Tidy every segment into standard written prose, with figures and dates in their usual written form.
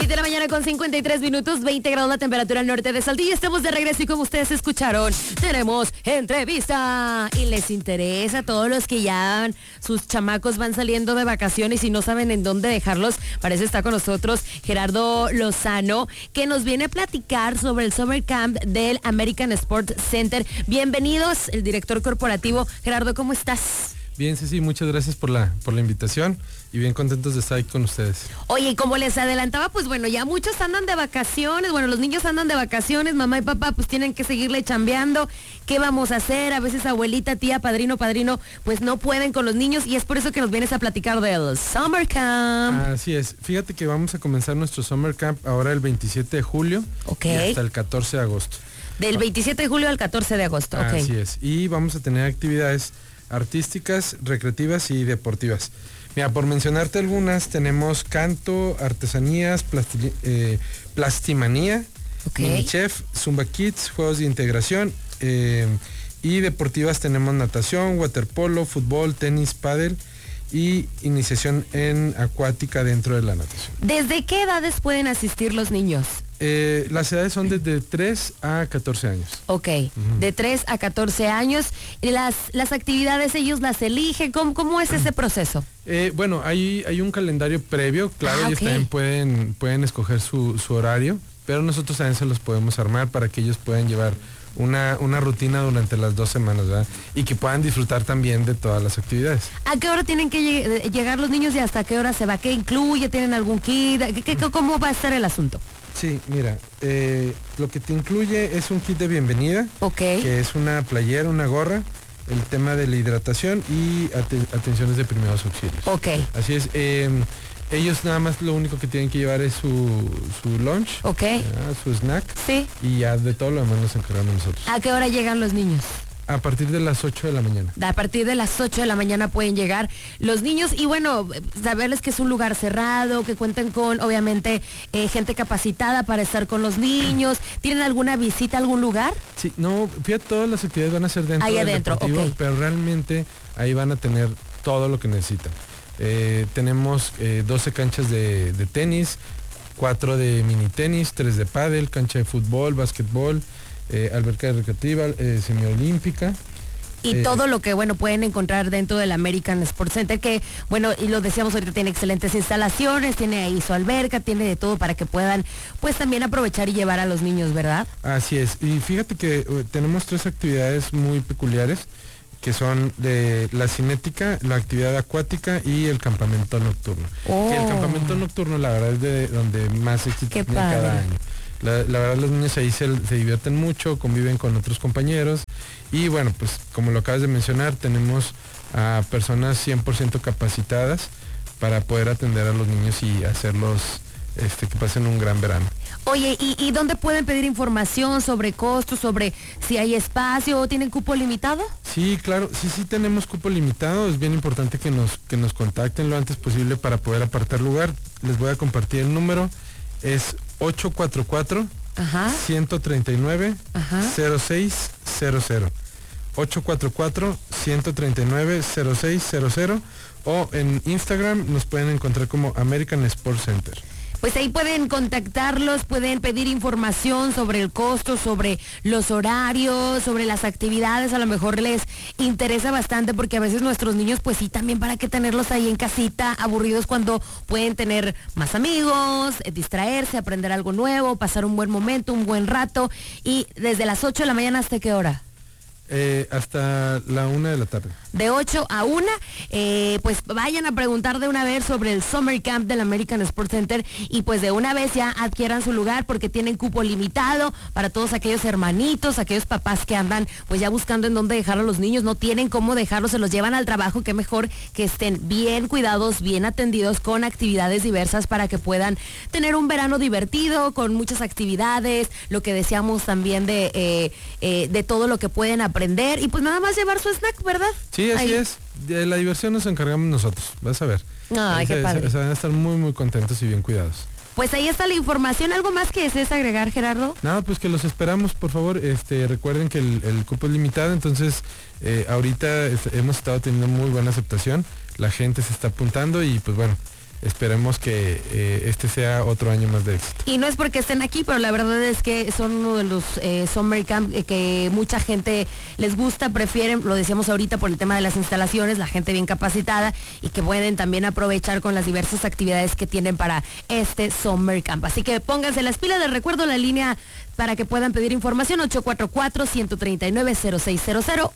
6 de la mañana con 53 minutos, 20 grados la temperatura al norte de Saltillo. Estamos de regreso y como ustedes escucharon, tenemos entrevista. Y les interesa a todos los que ya sus chamacos van saliendo de vacaciones y no saben en dónde dejarlos. Para eso está con nosotros Gerardo Lozano, que nos viene a platicar sobre el Summer Camp del American Sports Center. Bienvenidos, el director corporativo. Gerardo, ¿cómo estás? Bien, Ceci, muchas gracias por la invitación y bien contentos de estar aquí con ustedes. Oye, y como les adelantaba, pues bueno, ya muchos andan de vacaciones, bueno, los niños andan de vacaciones, mamá y papá pues tienen que seguirle chambeando. ¿Qué vamos a hacer? A veces abuelita, tía, padrino, pues no pueden con los niños y es por eso que nos vienes a platicar del Summer Camp. Así es, fíjate que vamos a comenzar nuestro Summer Camp ahora el 27 de julio y hasta el 14 de agosto. Del 27 de julio al 14 de agosto, ok. Así es, y vamos a tener actividades artísticas, recreativas y deportivas. Mira, por mencionarte algunas, tenemos canto, artesanías, plastimanía, mini chef, Zumba Kids, juegos de integración y deportivas tenemos natación, waterpolo, fútbol, tenis, pádel y iniciación en acuática dentro de la natación. ¿Desde qué edades pueden asistir los niños? Las edades son desde 3 a 14 años. Ok, de 3 a 14 años. Las actividades ellos las eligen. ¿Cómo es ese proceso? Bueno, hay un calendario previo, claro, ellos también pueden escoger su horario, pero nosotros también se los podemos armar para que ellos puedan llevar una rutina durante las 2 semanas, ¿verdad? Y que puedan disfrutar también de todas las actividades. ¿A qué hora tienen que llegar los niños y hasta qué hora se va? ¿Qué incluye? ¿Tienen algún kit? ¿Cómo va a estar el asunto? Sí, mira, lo que te incluye es un kit de bienvenida, que es una playera, una gorra, el tema de la hidratación y atenciones de primeros auxilios. Ok. Así es, ellos nada más lo único que tienen que llevar es su lunch, su snack, y ya de todo lo demás nos encargamos nosotros. ¿A qué hora llegan los niños? A partir de las 8 de la mañana. A partir de las 8 de la mañana pueden llegar los niños y bueno, saberles que es un lugar cerrado, que cuentan con obviamente gente capacitada para estar con los niños. ¿Tienen alguna visita a algún lugar? Sí, no, fíjate, todas las actividades van a ser dentro del deportivo, pero realmente ahí van a tener todo lo que necesitan. Tenemos 12 canchas de tenis, 4 de mini tenis, 3 de pádel, cancha de fútbol, básquetbol, alberca recreativa, semiolímpica. Y todo lo que, bueno, pueden encontrar dentro del American Sports Center, que, bueno, y lo decíamos ahorita, tiene excelentes instalaciones, tiene ahí su alberca, tiene de todo para que puedan, pues, también aprovechar y llevar a los niños, ¿verdad? Así es, y fíjate que tenemos 3 actividades muy peculiares, que son de la cinética, la actividad acuática y el campamento nocturno. Que el campamento nocturno, la verdad, es de donde más éxito tiene cada año. La verdad, los niños ahí se divierten mucho, conviven con otros compañeros y bueno, pues como lo acabas de mencionar, tenemos a personas 100% capacitadas para poder atender a los niños y hacerlos que pasen un gran verano. Oye, ¿y dónde pueden pedir información sobre costos, sobre si hay espacio o tienen cupo limitado? Sí, claro, sí tenemos cupo limitado, es bien importante que nos contacten lo antes posible para poder apartar lugar. Les voy a compartir el número, es 844-139-0600. 844-139-0600 o en Instagram nos pueden encontrar como American Sports Center. Pues ahí pueden contactarlos, pueden pedir información sobre el costo, sobre los horarios, sobre las actividades, a lo mejor les interesa bastante porque a veces nuestros niños, pues sí, también para qué tenerlos ahí en casita, aburridos cuando pueden tener más amigos, distraerse, aprender algo nuevo, pasar un buen momento, un buen rato y desde las 8 de la mañana ¿hasta qué hora? Hasta la 1 de la tarde. De 8 a 1, pues vayan a preguntar de una vez sobre el Summer Camp del American Sports Center y pues de una vez ya adquieran su lugar porque tienen cupo limitado para todos aquellos hermanitos, aquellos papás que andan pues ya buscando en dónde dejar a los niños, no tienen cómo dejarlos, se los llevan al trabajo, qué mejor que estén bien cuidados, bien atendidos con actividades diversas para que puedan tener un verano divertido, con muchas actividades, lo que decíamos también de todo lo que pueden aprender y pues nada más llevar su snack, ¿verdad? Sí, así es. De la diversión nos encargamos nosotros, vas a ver. Ay, qué padre. Se van a estar muy, muy contentos y bien cuidados. Pues ahí está la información. ¿Algo más que desees agregar, Gerardo? Nada, pues que los esperamos, por favor. Recuerden que el cupo es limitado, entonces ahorita hemos estado teniendo muy buena aceptación. La gente se está apuntando y pues bueno, esperemos que este sea otro año más de éxito. Y no es porque estén aquí, pero la verdad es que son uno de los Summer Camp que mucha gente les gusta, prefieren, lo decíamos ahorita por el tema de las instalaciones, la gente bien capacitada y que pueden también aprovechar con las diversas actividades que tienen para este Summer Camp. Así que pónganse las pilas, les recuerdo la línea para que puedan pedir información, 844-139-0600,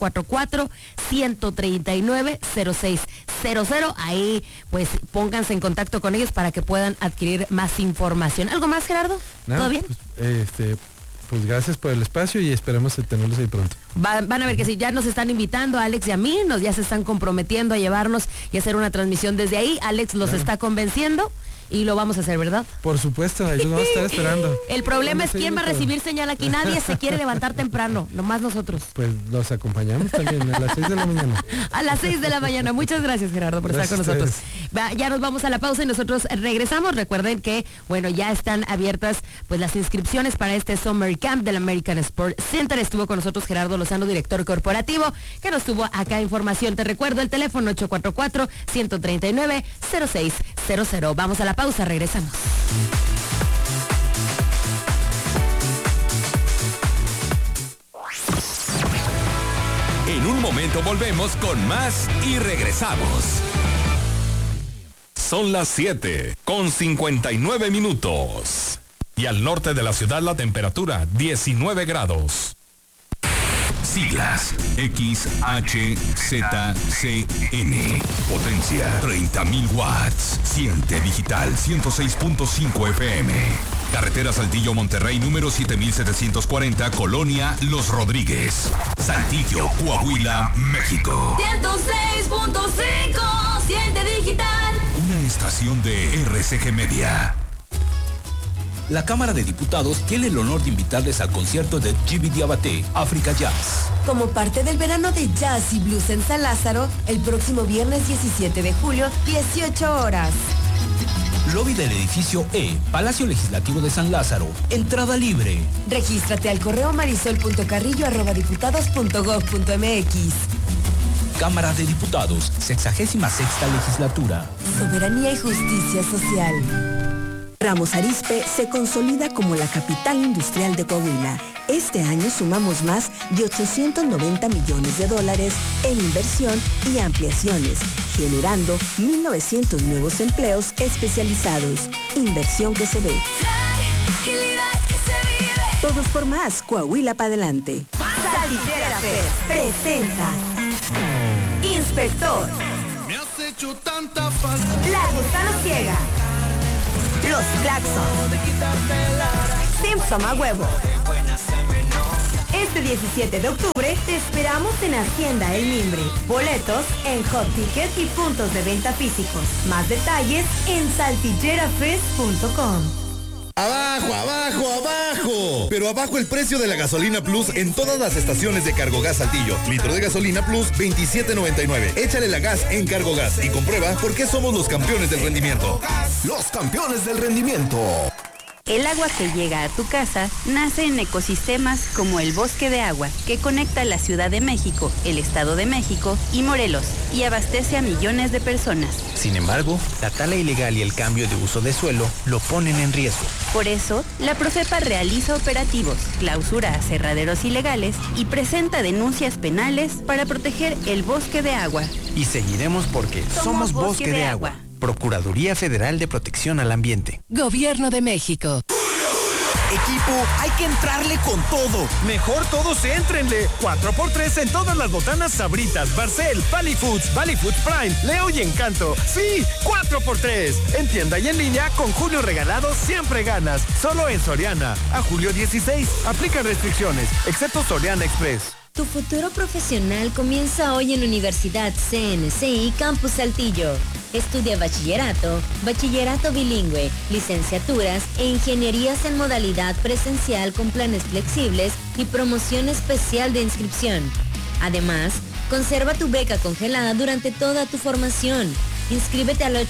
844-139-0600. Ahí pues pónganse en contacto con ellos para que puedan adquirir más información. ¿Algo más, Gerardo? ¿Todo bien? Pues gracias por el espacio y esperemos tenerlos ahí pronto. Van a ver que sí, ya nos están invitando, Alex y a mí, ya se están comprometiendo a llevarnos y hacer una transmisión desde ahí. Alex los está convenciendo. Y lo vamos a hacer, ¿verdad? Por supuesto, ellos vamos a estar esperando. El problema es quién va a recibir señal aquí. Nadie se quiere levantar temprano, nomás nosotros. Pues los acompañamos también a las 6 de la mañana. A las 6 de la mañana. Muchas gracias, Gerardo, por estar con nosotros. Ya nos vamos a la pausa y nosotros regresamos. Recuerden que, bueno, ya están abiertas pues las inscripciones para este Summer Camp del American Sport Center. Estuvo con nosotros Gerardo Lozano, director corporativo, que nos tuvo acá información. Te recuerdo el teléfono 844-139-0600. Vamos a la pausa, regresamos. En un momento volvemos con más y regresamos. Son las 7:59. Y al norte de la ciudad la temperatura 19 grados. Siglas XHZCN. Potencia 30.000 watts. Siente digital 106.5 FM. Carretera Saltillo Monterrey número 7740, Colonia Los Rodríguez. Saltillo, Coahuila, México. 106.5. Siente digital. Una estación de RCG Media. La Cámara de Diputados tiene el honor de invitarles al concierto de Jimmy Diabaté, África Jazz. Como parte del verano de Jazz y Blues en San Lázaro, el próximo viernes 17 de julio, 18 horas. Lobby del edificio E, Palacio Legislativo de San Lázaro. Entrada libre. Regístrate al correo marisol.carrillo@diputados.gov.mx. Cámara de Diputados, 66ª Legislatura. Soberanía y justicia social. Ramos Arizpe se consolida como la capital industrial de Coahuila. Este año sumamos más de $890 millones en inversión y ampliaciones, generando 1,900 nuevos empleos especializados. Inversión que se ve. Todos por más. Coahuila para adelante. Saltillera presenta Inspector. Me has hecho tanta falta. La Gusano Ciega. Los Claxon. Simpson a huevo. Este 17 de octubre te esperamos en Hacienda El Mimbre. Boletos en Hot Ticket y puntos de venta físicos. Más detalles en saltillerafest.com. Abajo, abajo, abajo. Pero abajo el precio de la gasolina Plus en todas las estaciones de Cargogas Saltillo. Litro de gasolina Plus, $27.99. Échale la gas en Cargogas y comprueba por qué somos los campeones del rendimiento. Los campeones del rendimiento. El agua que llega a tu casa nace en ecosistemas como el Bosque de Agua, que conecta la Ciudad de México, el Estado de México y Morelos, y abastece a millones de personas. Sin embargo, la tala ilegal y el cambio de uso de suelo lo ponen en riesgo. Por eso, la Profepa realiza operativos, clausura aserraderos ilegales y presenta denuncias penales para proteger el Bosque de Agua. Y seguiremos porque somos Bosque de Agua. Procuraduría Federal de Protección al Ambiente. Gobierno de México. Equipo, hay que entrarle con todo. Mejor todos éntrenle. 4x3 en todas las botanas Sabritas, Barcel, Valley Foods Prime, Leo y Encanto. Sí, 4x3. En tienda y en línea, con Julio Regalado siempre ganas. Solo en Soriana. A julio 16. Aplica restricciones, excepto Soriana Express. Tu futuro profesional comienza hoy en la Universidad CNCI Campus Saltillo. Estudia bachillerato, bachillerato bilingüe, licenciaturas e ingenierías en modalidad presencial con planes flexibles y promoción especial de inscripción. Además, conserva tu beca congelada durante toda tu formación. Inscríbete al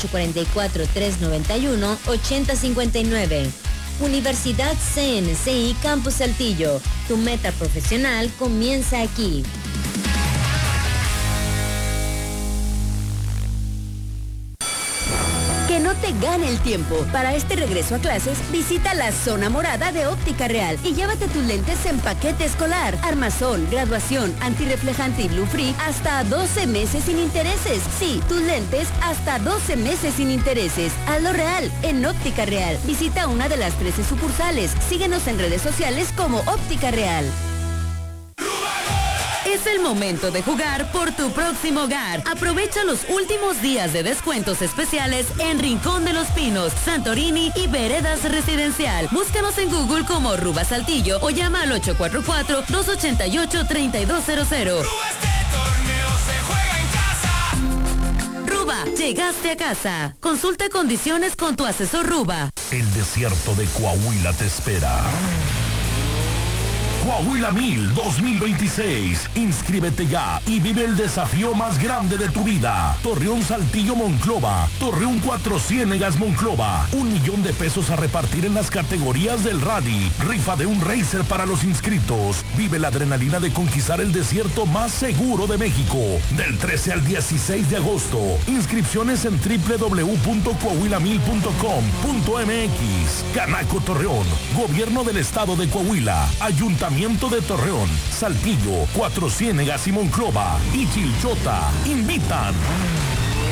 844-391-8059. Universidad CNCI Campus Saltillo. Tu meta profesional comienza aquí. te gane el tiempo. Para este regreso a clases, visita la zona morada de Óptica Real y llévate tus lentes en paquete escolar, armazón, graduación, antirreflejante y Blue Free hasta 12 meses sin intereses. Sí, tus lentes hasta 12 meses sin intereses. Hazlo real en Óptica Real. Visita una de las 13 sucursales. Síguenos en redes sociales como Óptica Real. Es el momento de jugar por tu próximo hogar. Aprovecha los últimos días de descuentos especiales en Rincón de los Pinos, Santorini y Veredas Residencial. Búscanos en Google como Ruba Saltillo o llama al 844-288-3200. Ruba, llegaste a casa. Consulta condiciones con tu asesor Ruba. El desierto de Coahuila te espera. Coahuila 1000 2026. Inscríbete ya y vive el desafío más grande de tu vida. Torreón Saltillo Monclova. Torreón Cuatro Ciénegas Monclova. $1,000,000 de pesos a repartir en las categorías del rally. Rifa de un racer para los inscritos. Vive la adrenalina de conquistar el desierto más seguro de México. Del 13 al 16 de agosto. Inscripciones en www.coahuila1000.com.mx. Canaco Torreón. Gobierno del Estado de Coahuila. Ayuntamiento de Torreón, Saltillo, Cuatro Ciénegas y Monclova y Chilchota invitan.